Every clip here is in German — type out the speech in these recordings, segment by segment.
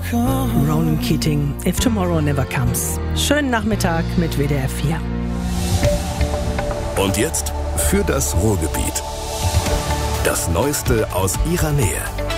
Ronan Keating, If Tomorrow Never Comes. Schönen Nachmittag mit WDR 4. Und jetzt für das Ruhrgebiet. Das Neueste aus ihrer Nähe.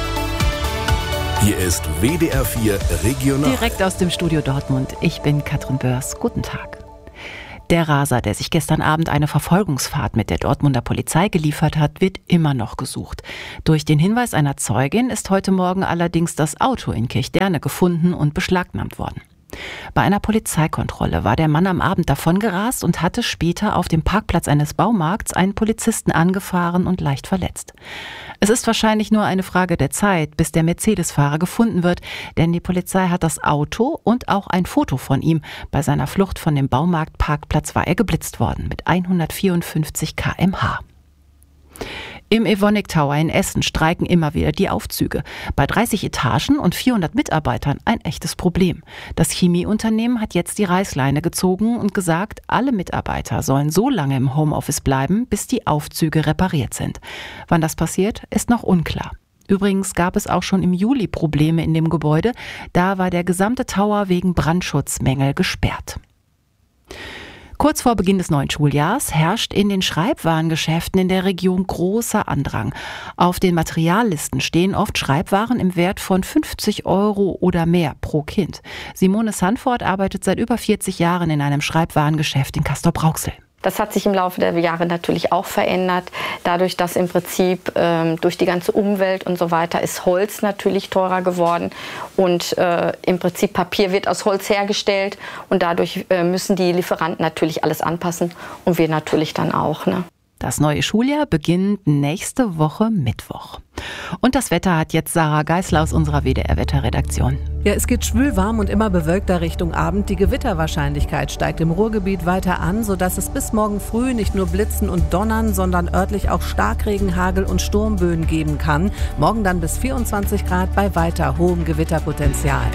Hier ist WDR 4 Regional. Direkt aus dem Studio Dortmund. Ich bin Katrin Börs. Guten Tag. Der Raser, der sich gestern Abend eine Verfolgungsfahrt mit der Dortmunder Polizei geliefert hat, wird immer noch gesucht. Durch den Hinweis einer Zeugin ist heute Morgen allerdings das Auto in Kirchderne gefunden und beschlagnahmt worden. Bei einer Polizeikontrolle war der Mann am Abend davongerast und hatte später auf dem Parkplatz eines Baumarkts einen Polizisten angefahren und leicht verletzt. Es ist wahrscheinlich nur eine Frage der Zeit, bis der Mercedes-Fahrer gefunden wird, denn die Polizei hat das Auto und auch ein Foto von ihm. Bei seiner Flucht von dem Baumarktparkplatz war er geblitzt worden mit 154 km/h. Im Evonik Tower in Essen streiken immer wieder die Aufzüge. Bei 30 Etagen und 400 Mitarbeitern ein echtes Problem. Das Chemieunternehmen hat jetzt die Reißleine gezogen und gesagt, alle Mitarbeiter sollen so lange im Homeoffice bleiben, bis die Aufzüge repariert sind. Wann das passiert, ist noch unklar. Übrigens gab es auch schon im Juli Probleme in dem Gebäude. Da war der gesamte Tower wegen Brandschutzmängel gesperrt. Kurz vor Beginn des neuen Schuljahrs herrscht in den Schreibwarengeschäften in der Region großer Andrang. Auf den Materiallisten stehen oft Schreibwaren im Wert von 50 € oder mehr pro Kind. Simone Sanford arbeitet seit über 40 Jahren in einem Schreibwarengeschäft in Castrop-Rauxel. Das hat sich im Laufe der Jahre natürlich auch verändert. Dadurch, dass im Prinzip durch die ganze Umwelt und so weiter ist Holz natürlich teurer geworden. Und im Prinzip Papier wird aus Holz hergestellt. Und dadurch müssen die Lieferanten natürlich alles anpassen. Und wir natürlich dann auch, ne? Das neue Schuljahr beginnt nächste Woche Mittwoch. Und das Wetter hat jetzt Sarah Geisler aus unserer WDR-Wetterredaktion. Ja, es geht schwül-warm und immer bewölkter Richtung Abend. Die Gewitterwahrscheinlichkeit steigt im Ruhrgebiet weiter an, sodass es bis morgen früh nicht nur Blitzen und Donnern, sondern örtlich auch Starkregen, Hagel und Sturmböen geben kann. Morgen dann bis 24 Grad bei weiter hohem Gewitterpotenzial.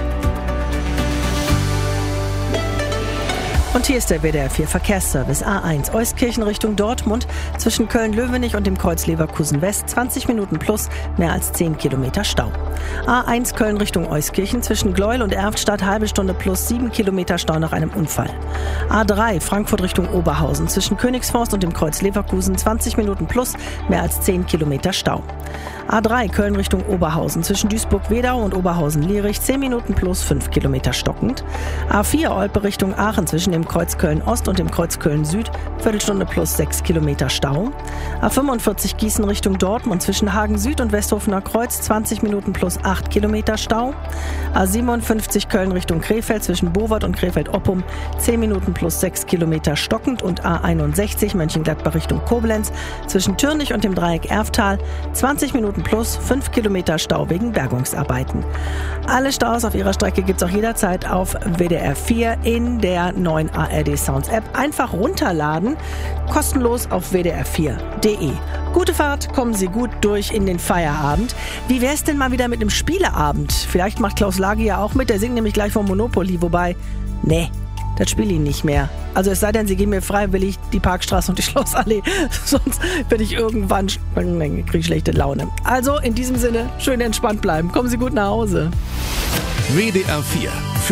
Und hier ist der WDR 4 Verkehrsservice. A1 Euskirchen Richtung Dortmund zwischen Köln-Löwenich und dem Kreuz Leverkusen West 20 Minuten plus, mehr als 10 Kilometer Stau. A1 Köln Richtung Euskirchen zwischen Gleuel und Erftstadt halbe Stunde plus 7 Kilometer Stau nach einem Unfall. A3 Frankfurt Richtung Oberhausen zwischen Königsforst und dem Kreuz Leverkusen 20 Minuten plus, mehr als 10 Kilometer Stau. A3 Köln Richtung Oberhausen zwischen Duisburg-Wedau und Oberhausen-Lierich 10 Minuten plus 5 Kilometer stockend. A4 Olpe Richtung Aachen zwischen dem Kreuz Köln-Ost und dem Kreuz Köln-Süd Viertelstunde plus 6 Kilometer Stau. A45 Gießen Richtung Dortmund zwischen Hagen-Süd und Westhofener Kreuz 20 Minuten plus 8 Kilometer Stau. A57 Köln Richtung Krefeld zwischen Bowart und Krefeld-Oppum 10 Minuten plus 6 Kilometer stockend und A61 Mönchengladbach Richtung Koblenz zwischen Türnich und dem Dreieck Erftal 20 Minuten plus 5 Kilometer Stau wegen Bergungsarbeiten. Alle Staus auf ihrer Strecke gibt es auch jederzeit auf WDR 4 in der neuen ARD Sounds App. Einfach runterladen, kostenlos auf wdr4.de. Gute Fahrt, kommen Sie gut durch in den Feierabend. Wie wär's denn mal wieder mit einem Spieleabend? Vielleicht macht Klaus Lage ja auch mit, der singt nämlich gleich vom Monopoly, wobei, nee, das spiele ich nicht mehr. Also es sei denn, Sie geben mir freiwillig die Parkstraße und die Schlossallee. Sonst werde ich irgendwann kriege ich schlechte Laune. Also in diesem Sinne, schön entspannt bleiben. Kommen Sie gut nach Hause. WDR 4